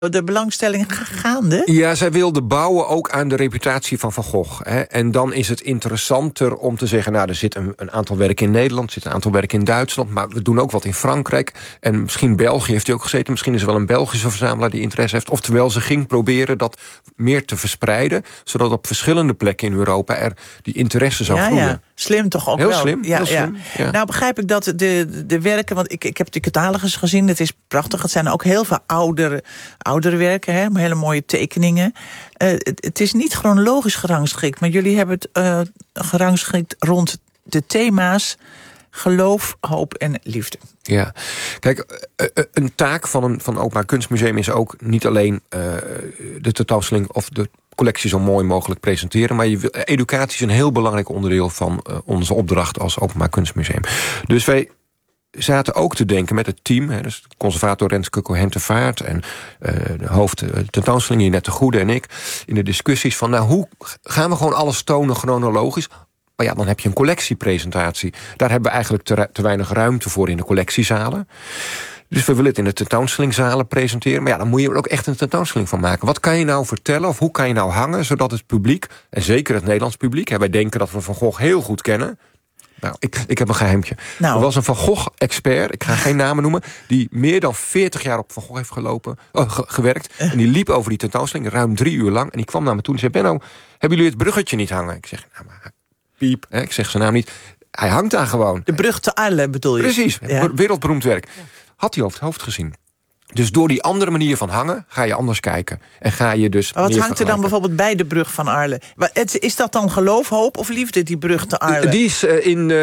De belangstelling gaande? Ja, zij wilde bouwen ook aan de reputatie van Van Gogh. Hè. En dan is het interessanter om te zeggen... er zit een aantal werken in Nederland, er zit een aantal werken in Duitsland... maar we doen ook wat in Frankrijk. En misschien België heeft hij ook gezeten. Misschien is er wel een Belgische verzamelaar die interesse heeft. Oftewel, ze ging proberen dat meer te verspreiden... zodat op verschillende plekken in Europa er die interesse zou groeien. Ja. Slim toch ook heel wel. Slim, heel slim. Ja. Nou begrijp ik dat de werken... want ik heb de catalogus gezien, het is prachtig. Het zijn ook heel veel oudere werken, hè, hele mooie tekeningen. Het is niet chronologisch gerangschikt... maar jullie hebben het gerangschikt rond de thema's... geloof, hoop en liefde. Ja, kijk, een taak van een openbaar kunstmuseum... is ook niet alleen de tentoonstelling of de collectie zo mooi mogelijk presenteren... maar educatie is een heel belangrijk onderdeel van onze opdracht als openbaar kunstmuseum. Dus wij zaten ook te denken met het team... dus conservator Renske Cohen-Tevaart... en de hoofd tentoonstelling Jeanette de Goede en ik... in de discussies van, hoe gaan we gewoon alles tonen chronologisch... Maar ja, dan heb je een collectiepresentatie. Daar hebben we eigenlijk te weinig ruimte voor in de collectiezalen. Dus we willen het in de tentoonstellingszalen presenteren. Maar ja, dan moet je er ook echt een tentoonstelling van maken. Wat kan je nou vertellen of hoe kan je nou hangen... zodat het publiek, en zeker het Nederlands publiek... wij denken dat we Van Gogh heel goed kennen... Nou, ik heb een geheimtje. Er was een Van Gogh-expert, ik ga geen namen noemen... die meer dan 40 jaar op Van Gogh heeft gewerkt. En die liep over die tentoonstelling ruim 3 uur lang. En die kwam naar me toe en zei... Benno, hebben jullie het bruggetje niet hangen? Ik zeg, maar piep, ik zeg zijn naam niet. Hij hangt daar gewoon. De brug te Arles bedoel je? Precies, wereldberoemd werk. Had hij over het hoofd gezien. Dus door die andere manier van hangen ga je anders kijken. En ga je dus. Maar wat hangt er dan bijvoorbeeld bij de brug van Arles? Is dat dan geloof, hoop of liefde, die brug te Arles? Die is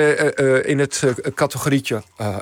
in het categorietje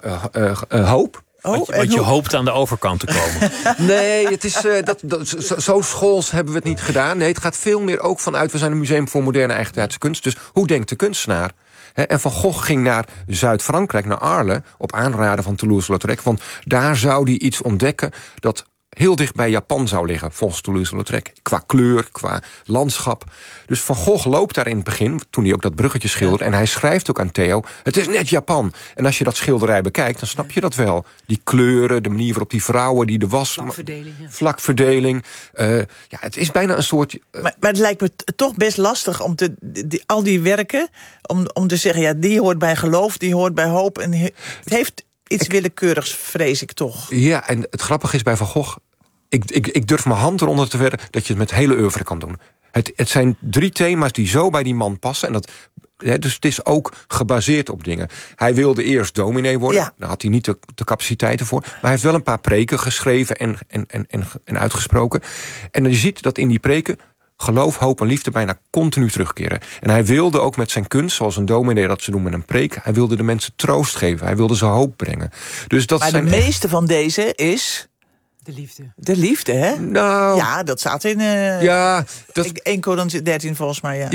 hoop. Want je hoopt aan de overkant te komen. Nee, het is, zo schools hebben we het niet gedaan. Nee, het gaat veel meer ook vanuit... we zijn een museum voor moderne eigentijdse kunst. Dus hoe denkt de kunstenaar? En Van Gogh ging naar Zuid-Frankrijk, naar Arles... op aanraden van Toulouse-Lautrec. Want daar zou hij iets ontdekken... dat heel dicht bij Japan zou liggen, volgens Toulouse-Lautrec. Qua kleur, qua landschap. Dus Van Gogh loopt daar in het begin, toen hij ook dat bruggetje schilderde... en hij schrijft ook aan Theo, het is net Japan. En als je dat schilderij bekijkt, dan snap je dat wel. Die kleuren, de manier waarop die vrouwen die de was... Vlakverdeling. Ja. Vlakverdeling. Het is bijna een soort... Maar het lijkt me toch best lastig om al die werken... om te zeggen, ja, die hoort bij geloof, die hoort bij hoop. En het heeft iets willekeurigs, vrees ik toch. Ja, en het grappige is bij Van Gogh... Ik durf mijn hand eronder te wedden dat je het met hele oeuvre kan doen. Het zijn 3 thema's die zo bij die man passen. En dus het is ook gebaseerd op dingen. Hij wilde eerst dominee worden. Ja. Daar had hij niet de capaciteiten voor. Maar hij heeft wel een paar preken geschreven en uitgesproken. En je ziet dat in die preken... geloof, hoop en liefde bijna continu terugkeren. En hij wilde ook met zijn kunst, zoals een dominee dat ze doen met een preek... hij wilde de mensen troost geven. Hij wilde ze hoop brengen. Dus dat maar de meeste van deze is... De liefde. De liefde, hè? Nou... Ja, dat staat in 1 Corinthië 13 volgens mij,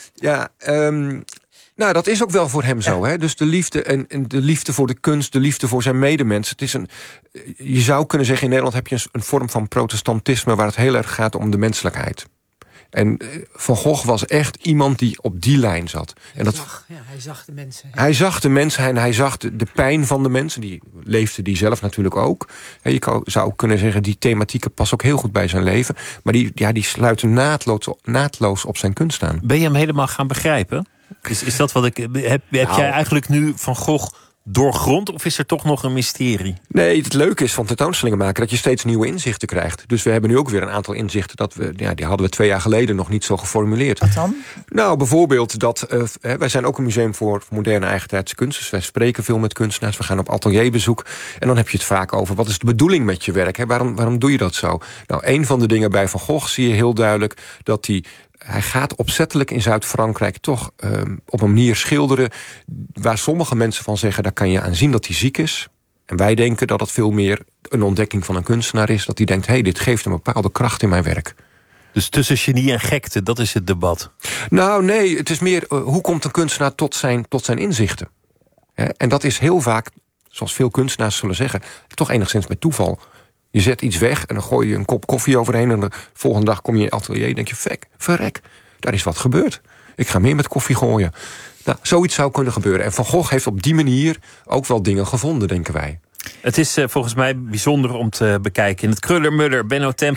Nou, dat is ook wel voor hem zo. Hè? Dus de liefde en de liefde voor de kunst, de liefde voor zijn medemens. Het is je zou kunnen zeggen, in Nederland heb je een vorm van protestantisme... waar het heel erg gaat om de menselijkheid. En Van Gogh was echt iemand die op die lijn zat. En hij zag de mensen. Ja. Hij zag de mensen en hij zag de pijn van de mensen. Die leefde die zelf natuurlijk ook. En je zou kunnen zeggen, die thematieken passen ook heel goed bij zijn leven. Maar die sluiten naadloos op zijn kunst aan. Ben je hem helemaal gaan begrijpen? Is dat wat ik... Heb jij eigenlijk nu Van Gogh doorgrond of is er toch nog een mysterie? Nee, het leuke is van tentoonstellingen maken dat je steeds nieuwe inzichten krijgt. Dus we hebben nu ook weer een aantal inzichten die hadden we 2 jaar geleden nog niet zo geformuleerd. Wat dan? Nou, bijvoorbeeld dat wij zijn ook een museum voor moderne eigentijdse kunst. Dus wij spreken veel met kunstenaars. We gaan op atelierbezoek. En dan heb je het vaak over wat is de bedoeling met je werk? Hè? Waarom doe je dat zo? Nou, een van de dingen bij Van Gogh zie je heel duidelijk dat hij gaat opzettelijk in Zuid-Frankrijk toch op een manier schilderen... waar sommige mensen van zeggen, daar kan je aan zien dat hij ziek is. En wij denken dat het veel meer een ontdekking van een kunstenaar is. Dat hij denkt, dit geeft een bepaalde kracht in mijn werk. Dus tussen genie en gekte, dat is het debat? Nou, nee, het is meer, hoe komt een kunstenaar tot zijn inzichten? En dat is heel vaak, zoals veel kunstenaars zullen zeggen... toch enigszins met toeval. Je zet iets weg en dan gooi je een kop koffie overheen... en de volgende dag kom je in je atelier en denk je... verrek, daar is wat gebeurd. Ik ga meer met koffie gooien. Nou, zoiets zou kunnen gebeuren. En Van Gogh heeft op die manier ook wel dingen gevonden, denken wij. Het is volgens mij bijzonder om te bekijken. In het Kruller-Muller, Benno Temp,